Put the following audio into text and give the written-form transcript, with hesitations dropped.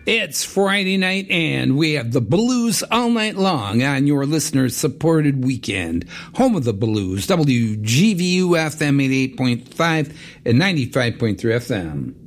It's Friday night, and we have the blues all night long on your listener-supported weekend. Home of the blues, WGVU FM 88.5 and 95.3 FM.